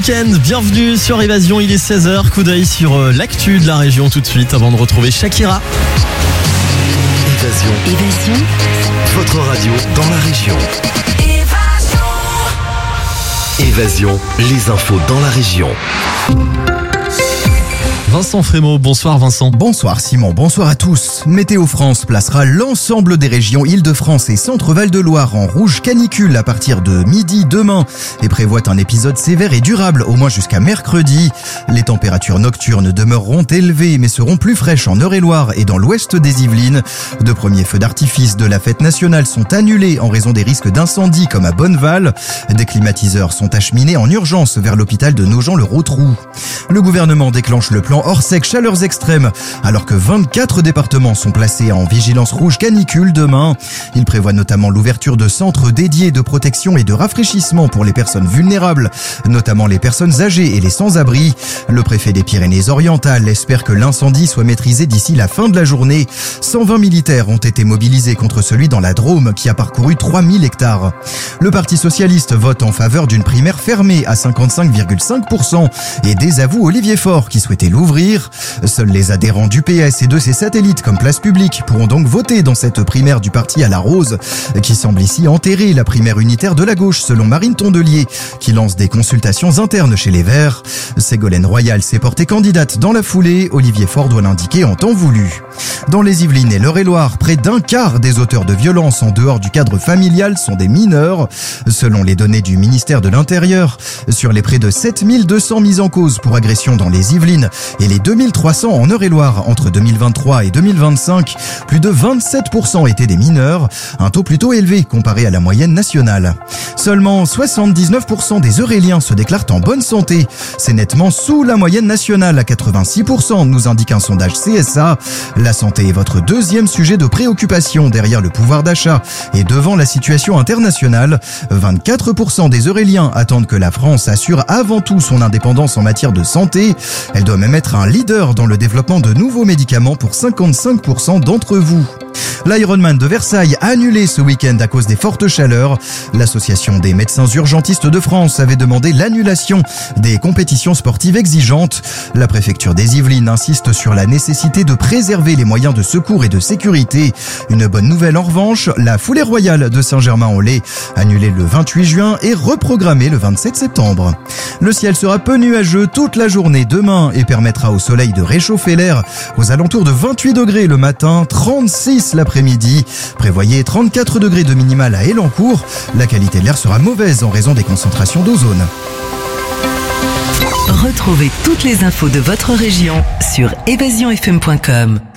week-end, bienvenue sur Évasion, il est 16h, coup d'œil sur l'actu de la région tout de suite avant de retrouver Shakira. Évasion. Votre radio dans la région. Évasion, les infos dans la région. Vincent Frémaux, bonsoir Vincent. Bonsoir Simon, bonsoir à tous. Météo France placera l'ensemble des régions Île-de-France et Centre-Val de Loire en rouge canicule à partir de midi demain et prévoit un épisode sévère et durable au moins jusqu'à mercredi. Les températures nocturnes demeureront élevées mais seront plus fraîches en Eure-et-Loire et dans l'ouest des Yvelines. De premiers feux d'artifice de la fête nationale sont annulés en raison des risques d'incendie comme à Bonneval. Des climatiseurs sont acheminés en urgence vers l'hôpital de Nogent-le-Rotrou. Le gouvernement déclenche le plan Orsec chaleurs extrêmes, alors que 24 départements sont placés en vigilance rouge canicule demain. Il prévoit notamment l'ouverture de centres dédiés de protection et de rafraîchissement pour les personnes vulnérables, notamment les personnes âgées et les sans-abri. Le préfet des Pyrénées-Orientales espère que l'incendie soit maîtrisé d'ici la fin de la journée. 120 militaires ont été mobilisés contre celui dans la Drôme qui a parcouru 3000 hectares. Le Parti socialiste vote en faveur d'une primaire fermée à 55,5% et désavoue Olivier Faure qui souhaitait l'ouvrir. Seuls les adhérents du PS et de ses satellites comme Place Publique pourront donc voter dans cette primaire du parti à la Rose, qui semble ici enterrer la primaire unitaire de la gauche selon Marine Tondelier, qui lance des consultations internes chez les Verts. Ségolène Royal s'est portée candidate dans la foulée, Olivier Faure doit l'indiquer en temps voulu. Dans les Yvelines et l'Eure-et-Loire, près d'un quart des auteurs de violences en dehors du cadre familial sont des mineurs, selon les données du ministère de l'Intérieur. Sur les près de 7200 mises en cause pour agression dans les Yvelines et les 2300 en Eure-et-Loire entre 2023 et 2025, plus de 27% étaient des mineurs, un taux plutôt élevé comparé à la moyenne nationale. Seulement 79% des Euréliens se déclarent en bonne santé. C'est nettement sous la moyenne nationale à 86%, nous indique un sondage CSA. La santé est votre deuxième sujet de préoccupation derrière le pouvoir d'achat et devant la situation internationale. 24% des Euréliens attendent que la France assure avant tout son indépendance en matière de santé. Elle doit même être un leader dans le développement de nouveaux médicaments pour 55% d'entre vous. L'Ironman de Versailles a annulé ce week-end à cause des fortes chaleurs. L'association des médecins urgentistes de France avait demandé l'annulation des compétitions sportives exigeantes. La préfecture des Yvelines insiste sur la nécessité de préserver les moyens de secours et de sécurité. Une bonne nouvelle en revanche, la foulée royale de Saint-Germain-en-Laye, annulée le 28 juin et reprogrammée le 27 septembre. Le ciel sera peu nuageux toute la journée demain et permettra au soleil de réchauffer l'air aux alentours de 28 degrés le matin, 36 l'après-midi. Prévoyez 34 degrés de minimal à Elancourt. La qualité de l'air sera mauvaise en raison des concentrations d'ozone. Retrouvez toutes les infos de votre région sur évasionfm.com.